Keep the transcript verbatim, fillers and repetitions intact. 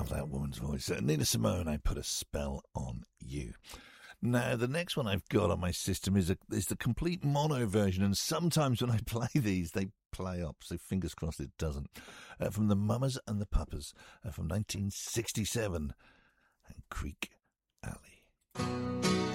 love that woman's voice. Uh, Nina Simone, I Put a Spell on You. Now, the next one I've got on my system is a, is the complete mono version, and sometimes when I play these, they play up, so fingers crossed it doesn't. Uh, from the Mamas and the Papas uh, from nineteen sixty-seven and Creek Alley.